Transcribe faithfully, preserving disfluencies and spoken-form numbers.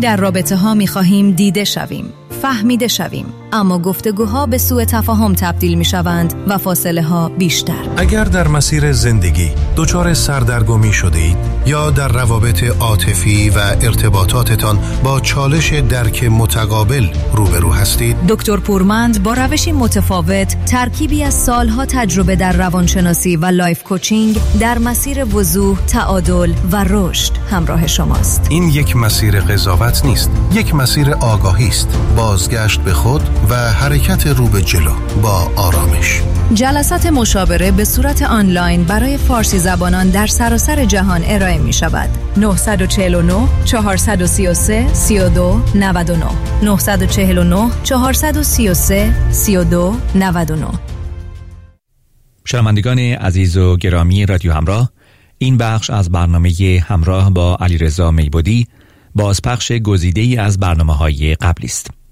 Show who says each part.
Speaker 1: در رابطه ها می خواهیم دیده شویم، فهمیده شویم، اما گفتگوها به سوء تفاهم تبدیل می شوند و فاصله ها بیشتر.
Speaker 2: اگر در مسیر زندگی دچار سردرگمی شده اید یا در روابط عاطفی و ارتباطاتتان با چالش درک متقابل روبرو هستید،
Speaker 1: دکتر پورمند با روشی متفاوت، ترکیبی از سالها تجربه در روانشناسی و لایف کوچینگ در مسیر وضوح، تعادل و رشد همراه شماست.
Speaker 2: این یک مسیر قضاوت نیست، یک مسیر آگاهی است، بازگشت به خود و حرکت رو به جلو با آرامش.
Speaker 1: جلسات مشاوره به صورت آنلاین برای فارسی زبانان در سراسر جهان ارائه می شود. نه چهار نه چهار سه سه سه دو نه نه نه چهار نه چهار سه سه سه دو نه نه.
Speaker 3: شنوندگان عزیز و گرامی رادیو همراه، این بخش از برنامه همراه با علیرضا میبودی بازپخش گزیده‌ای از برنامه‌های قبلی است.